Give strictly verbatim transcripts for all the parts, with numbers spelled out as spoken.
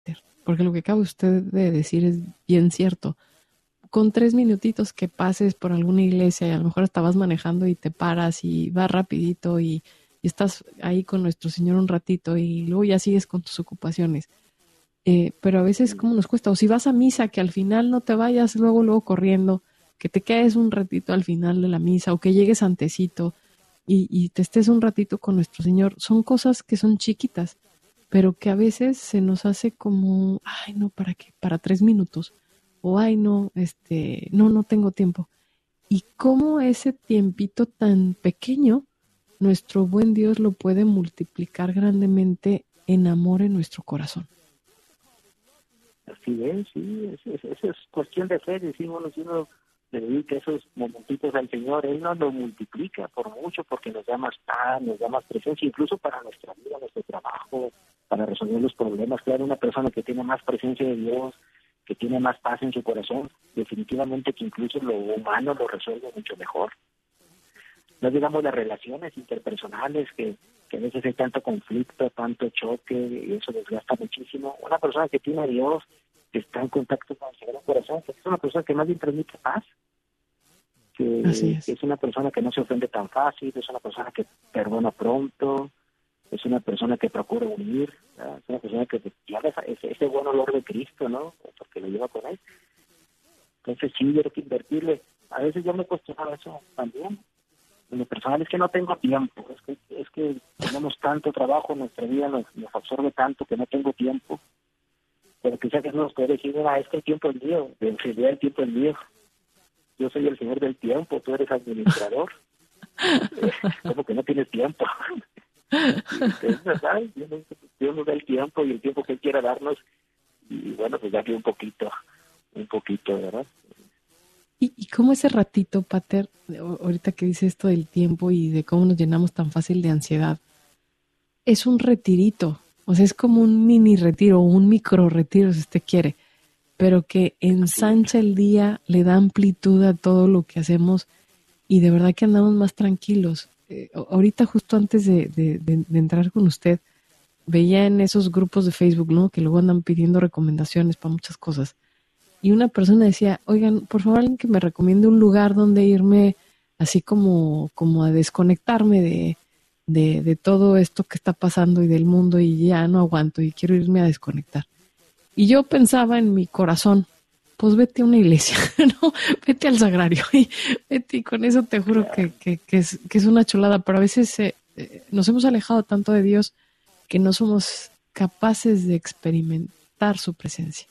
porque lo que acaba usted de decir es bien cierto. Con tres minutitos que pases por alguna iglesia y a lo mejor estabas manejando y te paras y vas rapidito y, y estás ahí con nuestro Señor un ratito y luego ya sigues con tus ocupaciones. Eh, pero a veces cómo nos cuesta, o si vas a misa que al final no te vayas luego luego corriendo, que te quedes un ratito al final de la misa o que llegues antecito y, y te estés un ratito con nuestro Señor, son cosas que son chiquitas, pero que a veces se nos hace como, ay no, ¿para qué? Para tres minutos, o ay no, este, no, no tengo tiempo. Y cómo ese tiempito tan pequeño, nuestro buen Dios lo puede multiplicar grandemente en amor en nuestro corazón. Así es, sí, eso es, es, es cuestión de fe, decimos, si uno le dedica esos momentitos al Señor, Él nos lo multiplica por mucho, porque nos da más paz, nos da más presencia, incluso para nuestra vida, nuestro trabajo, para resolver los problemas. Claro, una persona que tiene más presencia de Dios, que tiene más paz en su corazón, definitivamente que incluso lo humano lo resuelve mucho mejor. No digamos las relaciones interpersonales, que, que a veces hay tanto conflicto, tanto choque, y eso desgasta muchísimo. Una persona que tiene a Dios, que está en contacto con el Sagrado Corazón, que es una persona que más bien transmite paz, que Así es. que es una persona que no se ofende tan fácil, es una persona que perdona pronto, es una persona que procura unir, ¿verdad? Es una persona que lleva ese, ese buen olor de Cristo, ¿no? Porque lo lleva con él. Entonces sí, hay que invertirle. A veces yo me cuestionaba eso también. En lo personal es que no tengo tiempo, es que es que tenemos tanto trabajo, nuestra vida nos, nos absorbe tanto que no tengo tiempo. Pero quizás que nos puede decir, ah, es que el tiempo es mío, en realidad el tiempo es mío. Yo soy el señor del tiempo, tú eres administrador. eh, ¿Cómo que no tienes tiempo? Es verdad, Dios nos, Dios nos da el tiempo y el tiempo que Él quiera darnos, y bueno, pues ya que un poquito, un poquito, ¿verdad? ¿Y, y cómo ese ratito, Pater, ahorita que dice esto del tiempo y de cómo nos llenamos tan fácil de ansiedad, es un retirito, o sea, es como un mini retiro o un micro retiro si usted quiere, pero que ensancha el día, le da amplitud a todo lo que hacemos y de verdad que andamos más tranquilos. Eh, ahorita justo antes de, de, de, de entrar con usted, veía en esos grupos de Facebook, ¿no? Que luego andan pidiendo recomendaciones para muchas cosas. Y una persona decía, oigan, por favor, alguien que me recomiende un lugar donde irme así como, como a desconectarme de, de, de todo esto que está pasando y del mundo y ya no aguanto y quiero irme a desconectar. Y yo pensaba en mi corazón, pues vete a una iglesia, ¿no? Vete al sagrario y vete y con eso te juro que, que, que, es, que es una chulada, pero a veces eh, eh, nos hemos alejado tanto de Dios que no somos capaces de experimentar su presencia.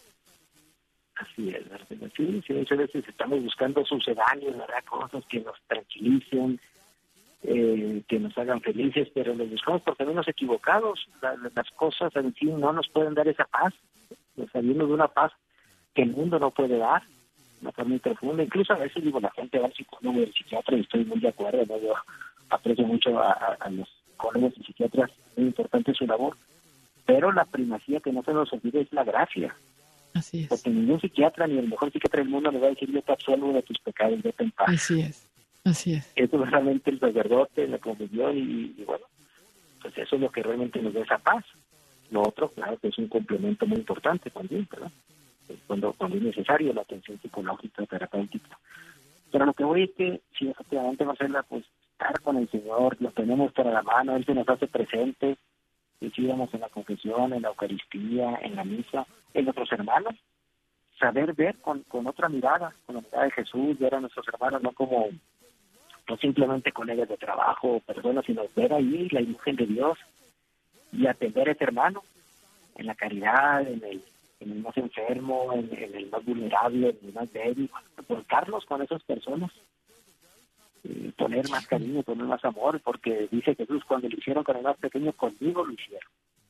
Así es, ¿verdad? Sí, sí, muchas veces estamos buscando sucedáneos, ¿verdad? Cosas que nos tranquilicen, eh, que nos hagan felices, pero los buscamos por caminos equivocados. La, las cosas en sí no nos pueden dar esa paz, nos salimos de una paz que el mundo no puede dar, una paz muy profunda. Incluso a veces digo, la gente va al psicólogo y al psiquiatra y estoy muy de acuerdo, ¿no? Yo aprecio mucho a, a, a los psicólogos y psiquiatras, muy importante su labor, pero la primacía que no se nos olvide es la gracia. Así es. Porque ningún psiquiatra, ni el mejor psiquiatra del mundo, le va a decir, yo te absuelvo de tus pecados, vete en paz. Así es, así es. Eso es realmente el sacerdote, la confesión, y, y bueno, pues eso es lo que realmente nos da esa paz. Lo otro, claro, que es un complemento muy importante también, ¿verdad? Cuando, cuando es necesario la atención psicológica, terapéutica. Pero lo que voy es que, si efectivamente va a ser la, pues, estar con el Señor, lo tenemos para la mano, Él se nos hace presente, decíamos en la confesión, en la Eucaristía, en la misa, en nuestros hermanos, saber ver con, con otra mirada, con la mirada de Jesús, ver a nuestros hermanos no como, no simplemente colegas de trabajo o personas, sino ver ahí la imagen de Dios y atender a ese hermano en la caridad, en el, en el más enfermo, en, en el más vulnerable, en el más débil, volcarnos con esas personas, eh, poner más cariño, poner más amor, porque dice Jesús, cuando lo hicieron con el más pequeño, conmigo lo hicieron.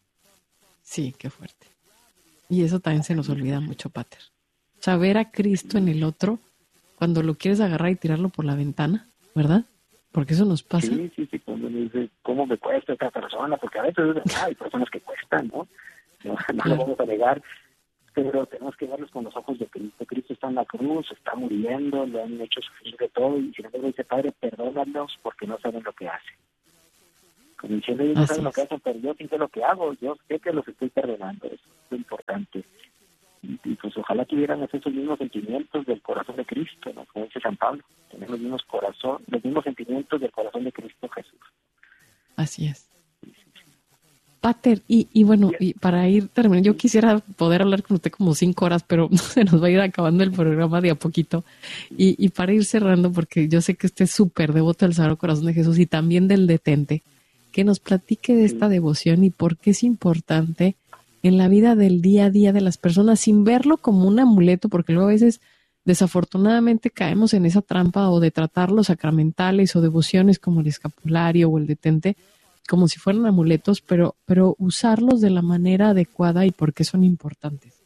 Sí, qué fuerte. Y eso también se nos olvida mucho, Pater. Saber a Cristo en el otro cuando lo quieres agarrar y tirarlo por la ventana, ¿verdad? Porque eso nos pasa. Sí, sí, sí, cuando me dice, ¿cómo me cuesta esta persona? Porque a veces es verdad, hay personas que cuestan, ¿no? No, no Claro. lo vamos a negar, pero tenemos que verlos con los ojos de Cristo. Cristo está en la cruz, está muriendo, le han hecho sufrir de todo, y sin embargo dice, Padre, perdónalos porque no saben lo que hacen. como diciendo, ellos no Así saben lo que es. hacen, pero yo sí sé lo que hago, yo sé que los estoy perdonando, eso es lo importante. Y, y pues ojalá tuvieran esos mismos sentimientos del corazón de Cristo, ¿no? Como dice San Pablo, tener los mismos corazón, los mismos sentimientos del corazón de Cristo Jesús. Así es. Pater, y, y bueno, y para ir terminando, yo quisiera poder hablar con usted como cinco horas, pero no se nos va a ir acabando el programa de a poquito. Y, y para ir cerrando, porque yo sé que usted es súper devoto del Sagrado Corazón de Jesús y también del detente, que nos platique de esta devoción y por qué es importante en la vida del día a día de las personas, sin verlo como un amuleto, porque luego a veces desafortunadamente caemos en esa trampa o de tratar los sacramentales o devociones como el escapulario o el detente como si fueran amuletos, pero, pero usarlos de la manera adecuada y por qué son importantes.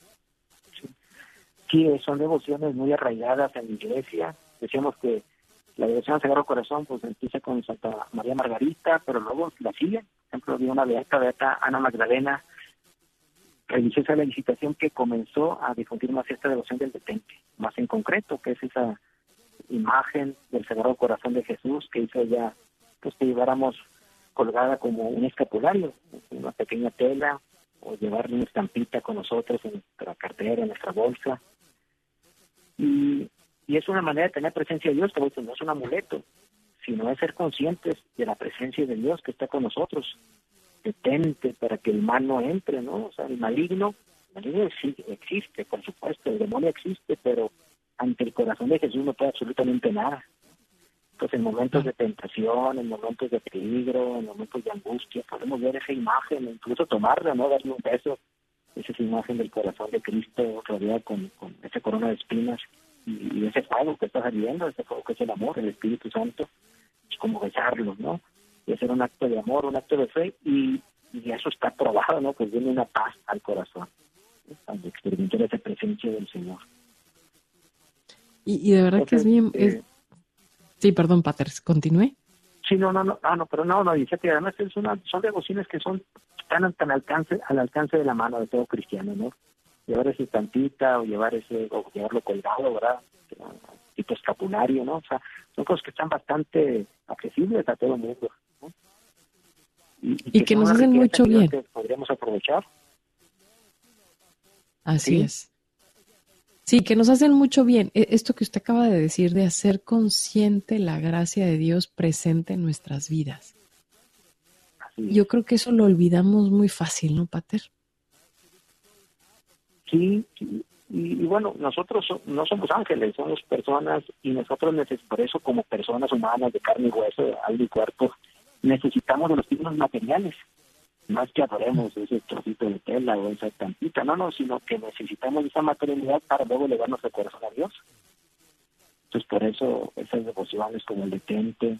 Sí, son devociones muy arraigadas en la Iglesia. Decíamos que la devoción al Sagrado Corazón pues empieza con Santa María Margarita, pero luego la siguen. Por ejemplo, había una beata, beata Ana Magdalena, religiosa de la Visitación, que comenzó a difundir más esta devoción del detente, más en concreto, que es esa imagen del Sagrado Corazón de Jesús que hizo ella, pues que lleváramos colgada como un escapulario, una pequeña tela, o llevarle una estampita con nosotros en nuestra cartera, en nuestra bolsa. Y, y es una manera de tener presencia de Dios, que no es un amuleto, sino es ser conscientes de la presencia de Dios que está con nosotros. Detente para que el mal no entre, ¿no? O sea, el maligno, el maligno sí existe, por supuesto, el demonio existe, pero ante el corazón de Jesús no puede absolutamente nada. Pues en momentos de tentación, en momentos de peligro, en momentos de angustia, podemos ver esa imagen, incluso tomarla, ¿no? Darle un beso, esa es imagen del corazón de Cristo rodeada con, con esa corona de espinas y, y ese fuego que está saliendo, ese fuego que es el amor, el Espíritu Santo, es como besarlo, ¿no? Y hacer un acto de amor, un acto de fe, y, y eso está probado, ¿no? Pues viene una paz al corazón, ¿no? Cuando experimentar esa presencia del Señor. Y, y de verdad Entonces, que es bien... Es... Eh, Sí, perdón, Pater, continúe. Sí, no, no, no, ah, no, pero no, no, dice que además es una, son devociones que son tan, tan alcance, al alcance de la mano de todo cristiano, ¿no? Llevar ese estampita o llevar ese, o llevarlo colgado, ¿verdad? Tipo escapulario, ¿no? O sea, son cosas que están bastante accesibles a todo el mundo, ¿no? Y, y, y que, que nos hacen mucho bien. Que podríamos aprovechar. Así ¿Sí? es. Sí, que nos hacen mucho bien. Esto que usted acaba de decir, de hacer consciente la gracia de Dios presente en nuestras vidas. Yo creo que eso lo olvidamos muy fácil, ¿no, Pater? Sí, sí. Y, y bueno, nosotros so, no somos ángeles, somos personas, y nosotros necesitamos, por eso como personas humanas de carne y hueso, de alma y cuerpo, necesitamos de los signos materiales. No es que adoremos ese trocito de tela o esa estampita, no, no, sino que necesitamos esa materialidad para luego elevarnos el corazón a Dios. Entonces, por eso esas devociones como el detente,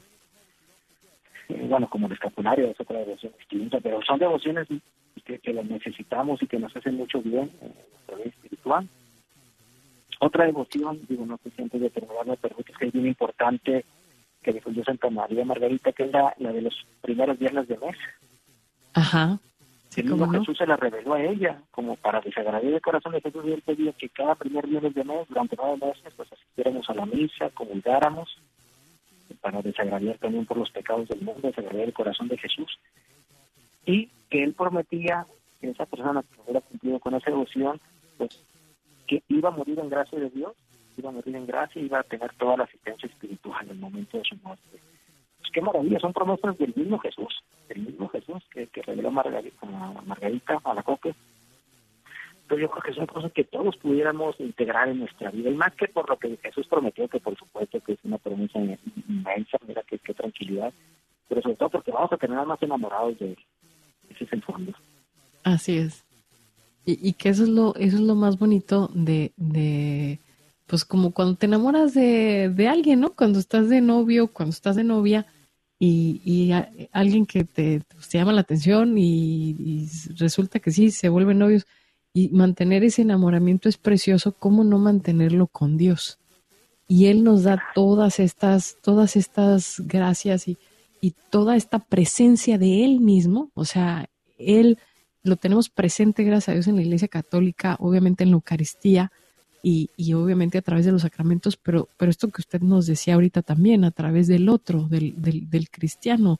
eh, bueno, como el escapulario, es otra devoción distinta, pero son devociones que, que las necesitamos y que nos hacen mucho bien en nuestra vida espiritual. Otra devoción, digo, no sé si antes de terminar me permites, que es bien importante, que difundió Santa María Margarita, que es la, la de los primeros viernes de mes. Ajá. Sí, el mismo no? Jesús se la reveló a ella, como para desagradecer el corazón de Jesús, y él pedía que cada primer viernes de mes, durante nueve meses, pues asistiéramos a la misa, comulgáramos, para desagradecer también por los pecados del mundo, desagradecer el corazón de Jesús. Y que él prometía que esa persona que hubiera cumplido con esa devoción, pues que iba a morir en gracia de Dios, iba a morir en gracia y iba a tener toda la asistencia espiritual en el momento de su muerte. Pues qué maravilla, son promesas del mismo Jesús, del mismo Jesús que, que reveló Margarita, Margarita a la Coque. Pero yo creo que son cosas que todos pudiéramos integrar en nuestra vida, y más que por lo que Jesús prometió, que por supuesto que es una promesa inmensa, mira qué, qué tranquilidad, pero sobre todo porque vamos a tener más enamorados de él. Ese es el fondo. Así es. Y, y que eso es lo, eso es lo más bonito de, de pues como cuando te enamoras de, de alguien, ¿no? Cuando estás de novio, cuando estás de novia, y, y a, alguien que te, pues, te llama la atención y, y resulta que sí, se vuelven novios, y mantener ese enamoramiento es precioso. ¿Cómo no mantenerlo con Dios? Y Él nos da todas estas, todas estas gracias y, y toda esta presencia de Él mismo. O sea, Él lo tenemos presente, gracias a Dios, en la Iglesia Católica, obviamente en la Eucaristía y, y obviamente a través de los sacramentos, pero, pero esto que usted nos decía ahorita también, a través del otro, del, del, del cristiano,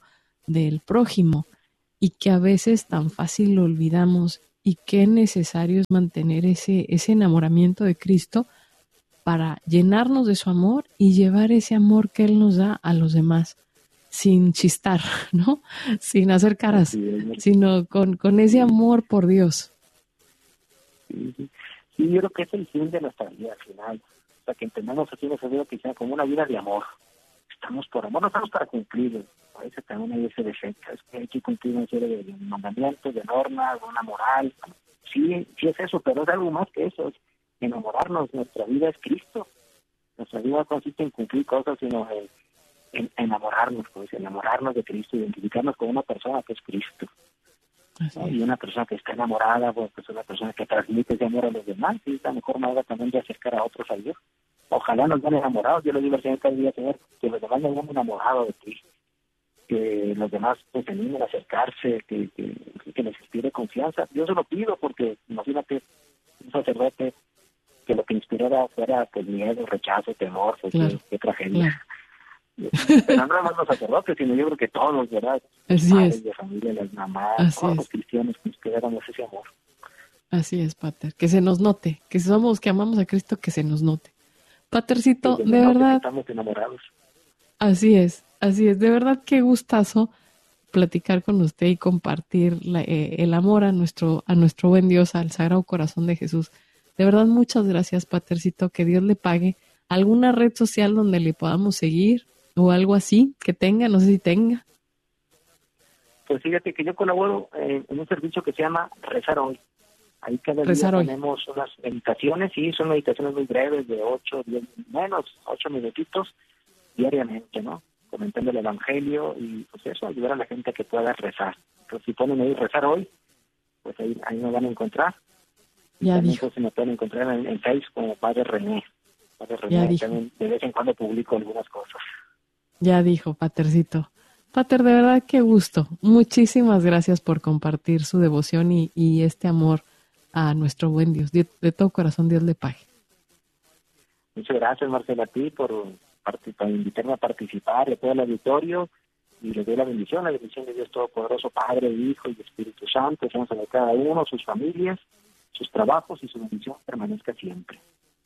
del prójimo y que a veces tan fácil lo olvidamos y qué necesario es mantener ese, ese enamoramiento de Cristo para llenarnos de su amor y llevar ese amor que Él nos da a los demás sin chistar, ¿no? Sin hacer caras, sí, sino con, con ese amor por Dios. Sí, sí. Sí, yo creo que es el fin de nuestra vida al final. O sea, que entendamos así nuestra vida que sea como una vida de amor. Estamos por amor, no estamos para cumplir. A veces también hay ese defecto. Es que hay que cumplir una serie de mandamientos, de normas, de una moral. Sí, sí es eso, pero es algo más que eso. Es enamorarnos. Nuestra vida es Cristo. Nuestra vida no consiste en cumplir cosas, sino en, en enamorarnos, pues, enamorarnos de Cristo, identificarnos con una persona que es Cristo. ¿No? Y una persona que está enamorada, pues es una persona que transmite ese amor a los demás, y es la mejor manera también de acercar a otros a Dios. Ojalá nos vean enamorados. Yo le digo al Señor cada día, Señor, que los demás nos vean enamorados de ti, que los demás pues animen a acercarse, que, que, que les inspire confianza. Yo se lo pido porque imagínate un sacerdote que lo que inspirara fuera pues miedo, rechazo, temor, pues claro, qué, qué tragedia. Claro. Pero no nada más los sacerdotes, sino yo creo que todos, ¿verdad? Así los padres es. de familia, las mamás, Así todos es. los cristianos que inspiráramos ese amor. Así es, Pater, que se nos note, que somos, que amamos a Cristo, que se nos note. Patercito, de verdad. Estamos enamorados. Así es, así es, de verdad qué gustazo platicar con usted y compartir la, eh, el amor a nuestro, a nuestro buen Dios, al Sagrado Corazón de Jesús. De verdad, muchas gracias, Patercito, que Dios le pague. ¿Alguna red social donde le podamos seguir o algo así que tenga? No sé si tenga. Pues fíjate que yo colaboro eh, en un servicio que se llama Rezar Hoy. Ahí cada Rezar día hoy. Tenemos unas meditaciones, y son meditaciones muy breves, de ocho, diez, menos, ocho minutitos diariamente, ¿no? Comentando el Evangelio y pues eso, ayudar a la gente a que pueda rezar. Entonces si ponen ahí Rezar Hoy, pues ahí, ahí nos van a encontrar. Ya también dijo. pues, se me pueden encontrar en, en Facebook como Padre René. Padre René, Ya dijo. también de vez en cuando publico algunas cosas. Ya dijo, Patercito. Pater, de verdad qué gusto. Muchísimas gracias por compartir su devoción y, y este amor a nuestro buen Dios. De, de todo corazón, Dios le pague. Muchas gracias, Marcela, a ti por, por invitarme a participar, de todo el auditorio, y les doy la bendición, la bendición de Dios Todopoderoso, Padre, Hijo y Espíritu Santo, sean sobre cada uno, sus familias, sus trabajos, y su bendición permanezca siempre.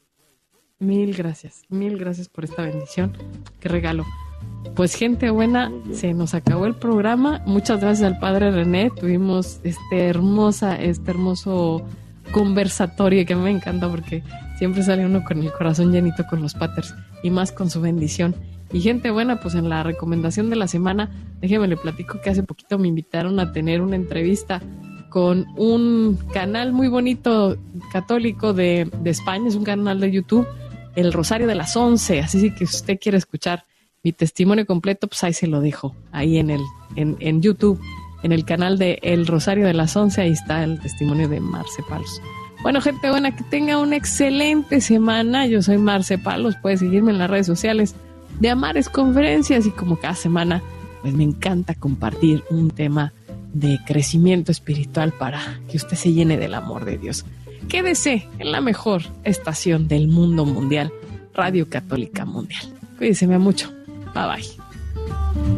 Mil gracias, mil gracias por esta bendición. Qué regalo. Pues gente buena, se nos acabó el programa. Muchas gracias al Padre René. Tuvimos este hermosa, este hermoso conversatorio que me encanta porque siempre sale uno con el corazón llenito con los paters y más con su bendición. Y gente buena, pues en la recomendación de la semana, déjeme le platico que hace poquito me invitaron a tener una entrevista con un canal muy bonito católico de, de España, es un canal de YouTube, El Rosario de las Once, así que si usted quiere escuchar mi testimonio completo, pues ahí se lo dejo, ahí en el en, en YouTube, en el canal de El Rosario de las Once, ahí está el testimonio de Marce Palos. Bueno, gente buena, que tenga una excelente semana. Yo soy Marce Palos, puedes seguirme en las redes sociales de Amares Conferencias, y como cada semana, pues me encanta compartir un tema de crecimiento espiritual para que usted se llene del amor de Dios. Quédese en la mejor estación del mundo mundial, Radio Católica Mundial. Cuídese mucho. Bye bye.